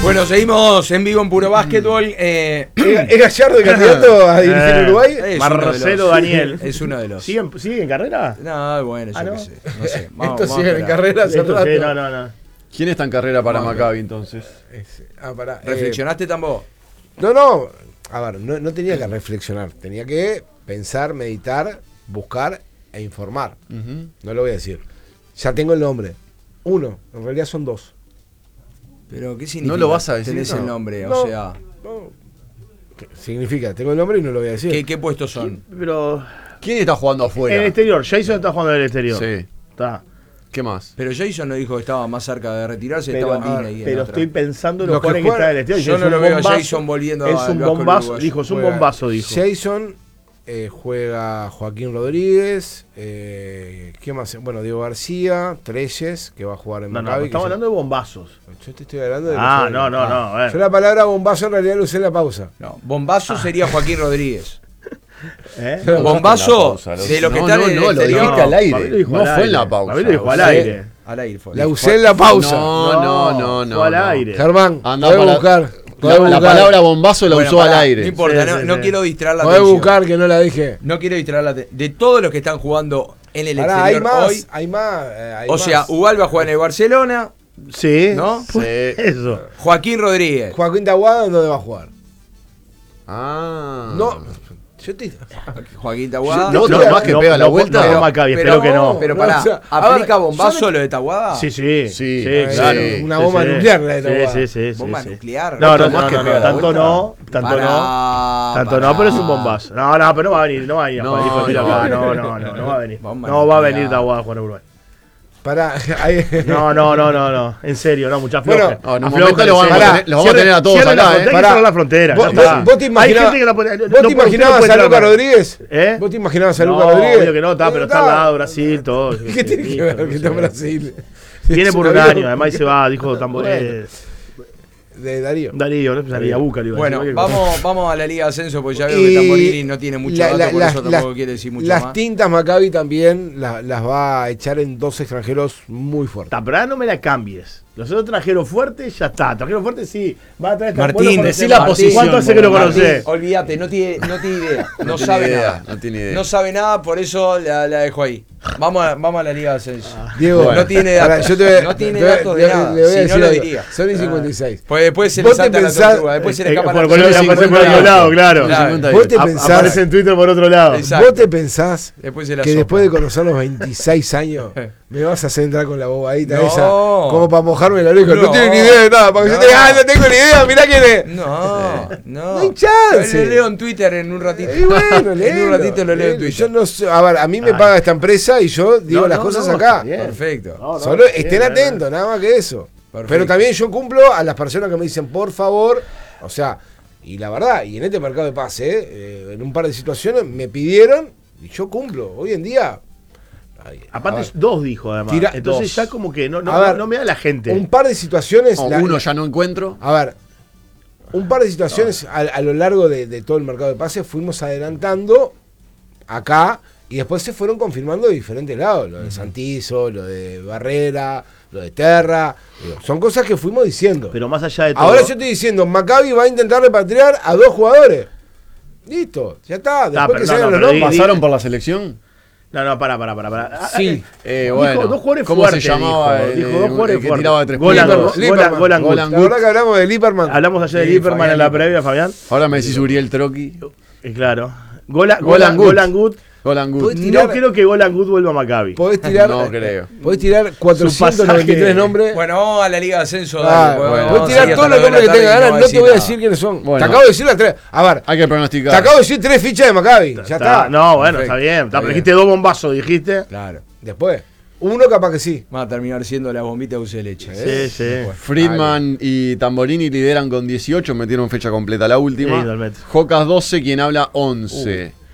Bueno, seguimos en vivo en Puro Básquetbol. ¿Es Gallardo el candidato a dirigir Uruguay? Marcelo Daniel. Es uno de los. ¿Sigue en carrera? No, bueno, yo qué sé. No sé. Estos siguen en carrera hace rato. Sí, no. ¿Quién está en carrera para Maccabi entonces? ¿Reflexionaste tampoco? No. A ver, no tenía que reflexionar. Tenía que pensar, meditar, buscar e informar. No lo voy a decir. Ya tengo el nombre. Uno, en realidad son dos. Pero ¿qué significa? No lo vas a decir. Tenés el nombre, No, o sea. no. ¿Qué significa? Tengo el nombre y no lo voy a decir. ¿Qué puestos son? Pero. ¿Quién está jugando afuera? En el exterior. Jason está jugando en el exterior. Sí. Está. ¿Qué más? Pero Jason no dijo que estaba más cerca de retirarse, estaba en línea ahí. Pero estoy pensando en los Los que jugadores que están en el exterior. Yo no lo veo a Jason volviendo Es al un básquet bombazo, uruguayo. dijo, es un Juega bombazo, dijo. Jason, juega Joaquín Rodríguez, ¿qué más? Bueno, Diego García, Treyes, que va a jugar en No, Maccabi. estamos hablando de bombazos. Yo te estoy hablando de... No. Yo la palabra bombazo en realidad lo usé en la pausa. No, bombazo sería Joaquín Rodríguez. ¿Eh? Bombazo de lo que está en el lo exterior. dijiste al aire. Pablito dijo No al fue aire. en la pausa. Pablito dijo al aire. Al aire fue. La usé en la pausa. No. Fue al aire. Germán, Anda podés para- buscar. La palabra bombazo la Bueno, usó al pará, aire. No importa, Sí, no sí. quiero distraer la Podés atención. buscar que no la dije. No quiero distraer la atención. De todos los que están jugando en el Pará, hay exterior más, hoy. hay más. Hay O sea, más. Ubal va a jugar en el Barcelona. Sí. ¿No? Sí. Eso. Joaquín Rodríguez. Joaquín Tahuada, ¿dónde va a jugar? Ah. No. Yo te... Joaquín Tahuada. No, otro más que pega la vuelta. No, Maccabi, espero que no. Pero No, pará, o sea, a ¿aplica ver, bombazo yo lo de Tahuada? Sí, claro. Una bomba nuclear la de Tahuada. Sí. Bomba nuclear. No, más que pega la tanto vuelta. no, tanto no, pero es un bombazo. No, pero no va a venir, no va a venir a jugar, dijo el acá. No va a venir. Bomba No va a nuclear. venir Tahuada a jugar a Uruguay. Pará, ahí... No. En serio, no, mucha floja. Bueno, No, momentos los vamos a tener a todos Cierren acá, hay que Pará. cerrar la frontera. ¿Vos, ya está. vos te Hay imaginabas, gente que la puede- ¿vos no te puede- imaginabas usted no a puede Luca entrar. Rodríguez? ¿Eh? ¿Vos te imaginabas a No, Luca Rodríguez? obvio que no, está, pero está al lado, Brasil, todo. ¿Qué tiene que ver que está en Brasil? Viene por un Se lo año, vio. además se va, dijo De Darío. Darío, no salía Buca, le iba a Bueno, decir, cualquier cosa. vamos a la Liga de Ascenso porque ya veo que Y Tamborini no tiene mucho dato, por eso tampoco quiere decir mucho las más. tintas Maccabi también las va a echar en dos extranjeros muy fuertes. Está, pero ahora no me la cambies. Los otros trajeros fuertes, ya está. Trajeros fuertes, sí. Va a traer Martín, decí la posición, ¿Cuánto hace que lo Martín. conocés? Olvídate, no tiene idea. No tiene sabe idea, nada. no tiene idea. No sabe nada, por eso la dejo ahí. Vamos a la Liga de Ascenso. Diego, no tiene pará, datos. yo te voy- No tiene te voy- datos de le- nada. le voy a Si decir no lo algo. diría. Son 56. Pues después se le ¿Vos te salta la pensás- tortuga, después se le escapa la Por tortuga. aparece por otro lado, claro. Claro. Vos te Aparece pensás, en Twitter por otro lado. Exacto. vos te pensás Después se la que sopla. después de conocer los 26 años me vas a hacer entrar con la bobadita No. esa como para mojarme la oreja. No, No. tengo ni idea de nada. Para que yo te diga, no tengo ni idea, mirá quién es. No. No hay chance. Lo leo en Twitter en un ratito. Y bueno, en un ratito lo leo en léelo. Twitter. Yo no sé, a ver, a mí me paga esta empresa y yo digo las cosas acá. está bien. Perfecto. No, Solo está estén bien, atentos, nada más que eso. Perfecto. Pero también yo cumplo a las personas que me dicen, por favor, o sea, y la verdad, y en este mercado de pase, en un par de situaciones me pidieron y yo cumplo. Hoy en día, Aparte, dos dijo además. Tira- Entonces dos. ya como que no A ver, me da la gente. un par de situaciones. Uno ya no encuentro. A ver, un par de situaciones a lo largo de todo el mercado de pases fuimos adelantando acá y después se fueron confirmando de diferentes lados. Lo de Santizo, lo de Barrera, lo de Terra. Digo, son cosas que fuimos diciendo. Pero más allá de todo. Ahora yo estoy diciendo, Maccabi va a intentar repatriar a 2 jugadores. Listo, ya está. Después pero que no, salgan no, los pero nombres. ¿Pasaron por la selección? No, para. Sí. Bueno. Dijo dos jugadores ¿Cómo fuertes. se llamaba Dijo el- dos jugadores el que fuertes. tiraba de tres Golan puntos? Good. Golan Good. Golan La verdad que hablamos de Lieberman. Hablamos ayer de Sí, Lieberman Fabián en la Lieberman. previa, Fabián. Ahora me decís Uriel Troqui. Claro. Golan Golan Good. Good. Golan Good. Pues- tirar- No creo que Golan Good vuelva a Maccabi. Podés tirar, No creo. podés tirar 493 pasaje- nombres. Bueno, vamos a la Liga de Ascenso. Ah, dale, bueno, vamos podés a tirar seguir todos hasta los las 2 de nombres la que tarde tengas y ganas. No te decir voy a nada. decir quiénes son. Bueno. Te acabo de decir las 3. A ver, Hay que pronosticar. te acabo de decir 3 fichas de Maccabi. Ya está. No, bueno, Perfecto. está bien. Está Pero bien. dijiste dos bombazos, dijiste. Claro. Después, uno capaz que sí. Va a terminar siendo la bombita dulce de leche. Sí. Friedman y Tamborini lideran con 18, metieron fecha completa la última. Sí, totalmente. Jocas 12, quien habla 11.